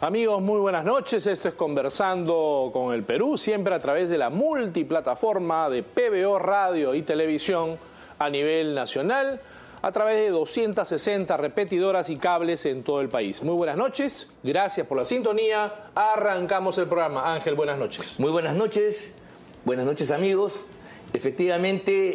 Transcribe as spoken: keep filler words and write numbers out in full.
Amigos, muy buenas noches. Esto es Conversando con el Perú, siempre a través de la multiplataforma de P B O Radio y Televisión a nivel nacional, a través de doscientas sesenta repetidoras y cables en todo el país. Muy buenas noches, gracias por la sintonía. Arrancamos el programa. Ángel, buenas noches. Muy buenas noches, buenas noches amigos. Efectivamente,